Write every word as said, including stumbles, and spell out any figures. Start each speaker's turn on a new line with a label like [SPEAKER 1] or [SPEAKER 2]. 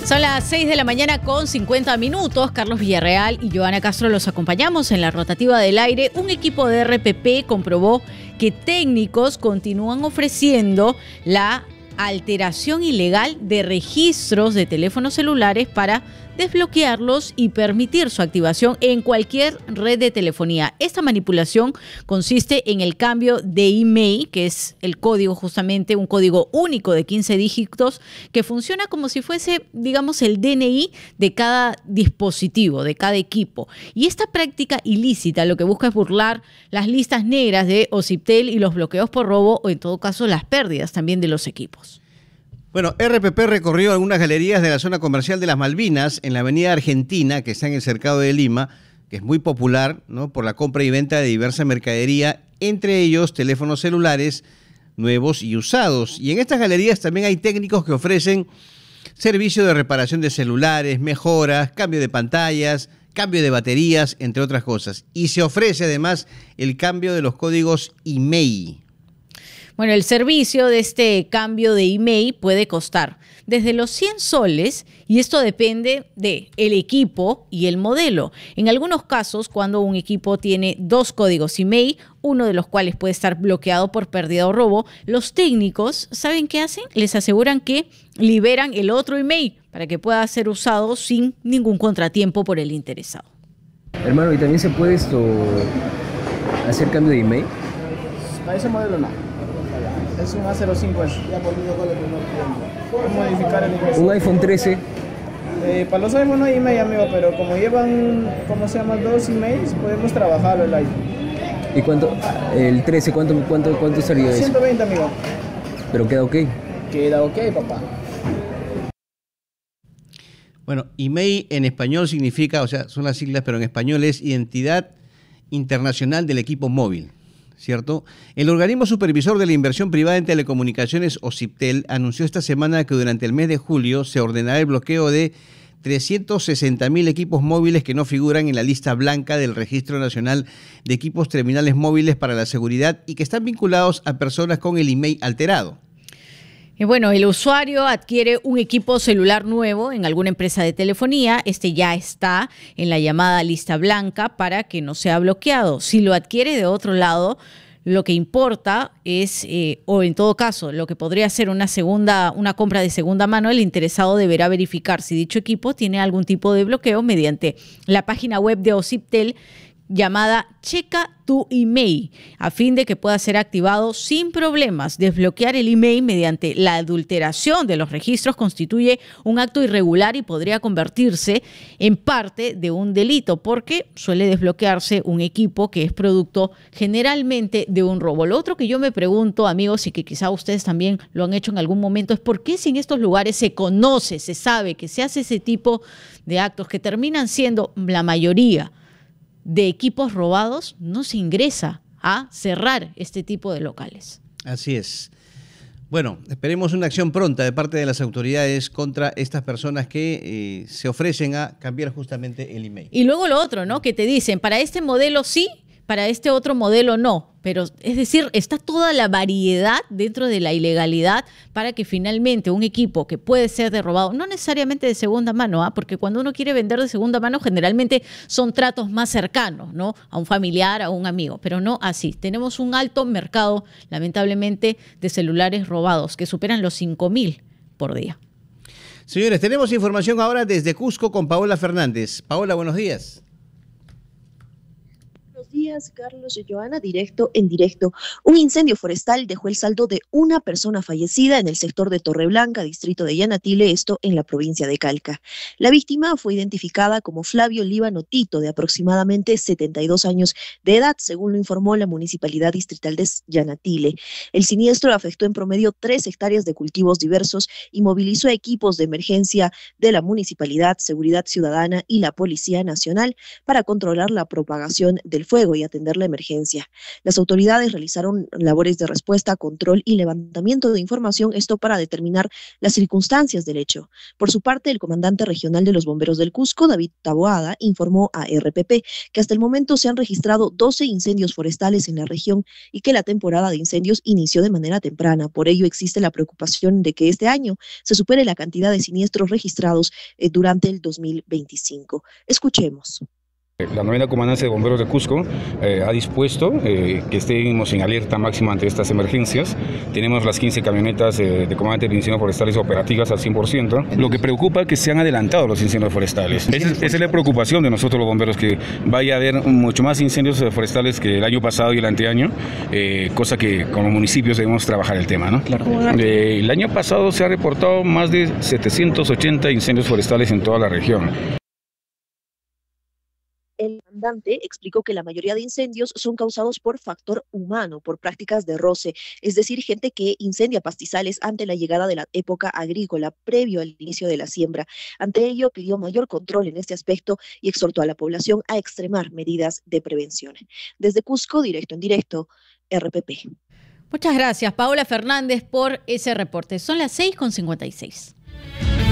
[SPEAKER 1] Son las seis de la mañana con cincuenta minutos. Carlos Villarreal y Joana Castro los acompañamos en la rotativa del aire. Un equipo de R P P comprobó que técnicos continúan ofreciendo la alteración ilegal de registros de teléfonos celulares para desbloquearlos y permitir su activación en cualquier red de telefonía. Esta manipulación consiste en el cambio de email, que es el código justamente, un código único de quince dígitos que funciona como si fuese, digamos, el D N I de cada dispositivo, de cada equipo. Y esta práctica ilícita lo que busca es burlar las listas negras de OCIPTEL y los bloqueos por robo o en todo caso las pérdidas también de los equipos.
[SPEAKER 2] Bueno, R P P recorrió algunas galerías de la zona comercial de las Malvinas en la avenida Argentina, que está en el cercado de Lima, que es muy popular, ¿no?, por la compra y venta de diversa mercadería, entre ellos teléfonos celulares nuevos y usados. Y en estas galerías también hay técnicos que ofrecen servicio de reparación de celulares, mejoras, cambio de pantallas, cambio de baterías, entre otras cosas. Y se ofrece además el cambio de los códigos email.
[SPEAKER 1] Bueno, el servicio de este cambio de email puede costar desde los cien soles y esto depende del equipo y el modelo. En algunos casos, cuando un equipo tiene dos códigos email, uno de los cuales puede estar bloqueado por pérdida o robo, los técnicos, ¿saben qué hacen? Les aseguran que liberan el otro email para que pueda ser usado sin ningún contratiempo por el interesado.
[SPEAKER 3] Hermano, ¿y también se puede esto hacer cambio de email?
[SPEAKER 4] Para ese modelo no. Es un A cero cinco S. Ya por medio con el primer tiempo. Modificar el email.
[SPEAKER 3] Un iPhone trece.
[SPEAKER 4] Eh, para los iPhone no hay email, amigo, pero como llevan, ¿cómo se llama? Dos emails, podemos trabajarlo el iPhone.
[SPEAKER 3] ¿Y cuánto? El trece, ¿cuánto, cuánto, cuánto salió eso?
[SPEAKER 4] ciento veinte, amigo.
[SPEAKER 3] ¿Pero queda ok?
[SPEAKER 4] Queda ok, papá.
[SPEAKER 2] Bueno, email en español significa, o sea, son las siglas, pero en español es Identidad Internacional del Equipo Móvil, ¿cierto? El organismo supervisor de la inversión privada en telecomunicaciones, OCIPTEL, anunció esta semana que durante el mes de julio se ordenará el bloqueo de trescientos sesenta mil equipos móviles que no figuran en la lista blanca del Registro Nacional de Equipos Terminales Móviles para la Seguridad y que están vinculados a personas con el email alterado.
[SPEAKER 1] Y bueno, el usuario adquiere un equipo celular nuevo en alguna empresa de telefonía. Este ya está en la llamada lista blanca para que no sea bloqueado. Si lo adquiere de otro lado, lo que importa es, eh, o en todo caso, lo que podría ser una segunda, una compra de segunda mano, el interesado deberá verificar si dicho equipo tiene algún tipo de bloqueo mediante la página web de OCIPTEL llamada Checa tu email, a fin de que pueda ser activado sin problemas. Desbloquear el email mediante la adulteración de los registros constituye un acto irregular y podría convertirse en parte de un delito, porque suele desbloquearse un equipo que es producto generalmente de un robo. Lo otro que yo me pregunto, amigos, y que quizá ustedes también lo han hecho en algún momento, es por qué si en estos lugares se conoce, se sabe que se hace ese tipo de actos que terminan siendo la mayoría de equipos robados, no se ingresa a cerrar este tipo de locales.
[SPEAKER 2] Así es. Bueno, esperemos una acción pronta de parte de las autoridades contra estas personas que eh, se ofrecen a cambiar justamente el email.
[SPEAKER 1] Y luego lo otro, ¿no? Que te dicen, para este modelo sí, para este otro modelo no. Pero, es decir, está toda la variedad dentro de la ilegalidad para que finalmente un equipo que puede ser de robado, no necesariamente de segunda mano, ¿ah? Porque cuando uno quiere vender de segunda mano, generalmente son tratos más cercanos, ¿no? A un familiar, a un amigo, pero no así. Tenemos un alto mercado, lamentablemente, de celulares robados que superan los cinco mil por día.
[SPEAKER 2] Señores, tenemos información ahora desde Cusco con Paola Fernández. Paola, buenos días.
[SPEAKER 5] Buenos días, Carlos y Joana, directo en directo. Un incendio forestal dejó el saldo de una persona fallecida en el sector de Torreblanca, distrito de Yanatile, esto en la provincia de Calca. La víctima fue identificada como Flavio Líbano Tito, de aproximadamente setenta y dos años de edad, según lo informó la Municipalidad Distrital de Yanatile. El siniestro afectó en promedio tres hectáreas de cultivos diversos y movilizó equipos de emergencia de la Municipalidad, Seguridad Ciudadana y la Policía Nacional para controlar la propagación del fuego fuego y atender la emergencia. Las autoridades realizaron labores de respuesta, control y levantamiento de información, esto para determinar las circunstancias del hecho. Por su parte, el comandante regional de los bomberos del Cusco, David Taboada, informó a R P P que hasta el momento se han registrado doce incendios forestales en la región y que la temporada de incendios inició de manera temprana. Por ello existe la preocupación de que este año se supere la cantidad de siniestros registrados eh, durante el dos mil veinticinco. Escuchemos.
[SPEAKER 6] La novena Comandancia de Bomberos de Cusco eh, ha dispuesto eh, que estemos en alerta máxima ante estas emergencias. Tenemos las quince camionetas eh, de comandante de incendios forestales operativas al cien por ciento. Lo que preocupa es que se han adelantado los incendios forestales. Esa, esa es la preocupación de nosotros los bomberos, que vaya a haber mucho más incendios forestales que el año pasado y el anteaño, eh, cosa que con los municipios debemos trabajar el tema, ¿no? Claro. Eh, el año pasado se ha reportado más de setecientos ochenta incendios forestales en toda la región.
[SPEAKER 5] El comandante explicó que la mayoría de incendios son causados por factor humano, por prácticas de roce, es decir, gente que incendia pastizales ante la llegada de la época agrícola, previo al inicio de la siembra. Ante ello, pidió mayor control en este aspecto y exhortó a la población a extremar medidas de prevención. Desde Cusco, directo en directo, R P P.
[SPEAKER 1] Muchas gracias, Paola Fernández, por ese reporte. Son las seis con cincuenta y seis.